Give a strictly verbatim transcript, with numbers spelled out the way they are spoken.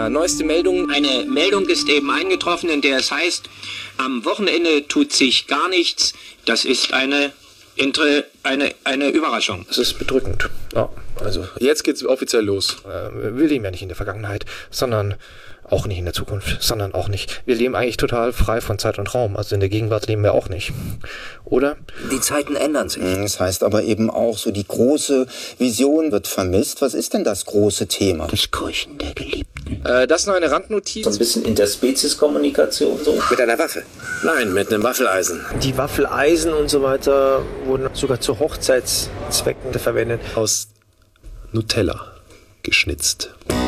Ja, neueste Meldung. Eine Meldung ist eben eingetroffen, in der es heißt, am Wochenende tut sich gar nichts. Das ist eine, eine, eine Überraschung. Das ist bedrückend. Ja, also Jetzt geht's offiziell los. äh, wir leben ja nicht in der Vergangenheit, sondern auch nicht in der Zukunft, sondern auch nicht. Wir leben eigentlich total frei von Zeit und Raum. Also in der Gegenwart leben wir auch nicht. Oder? Die Zeiten ändern sich. Das heißt aber eben auch, so die große Vision wird vermisst. Was ist denn das große Thema? Das Keuchen der Geliebten. Äh, das ist noch eine Randnotiz. So ein bisschen Interspezies-Kommunikation so. Mit einer Waffe? Nein, mit einem Waffeleisen. Die Waffeleisen und so weiter wurden sogar zu Hochzeitszwecken verwendet. Aus Nutella geschnitzt.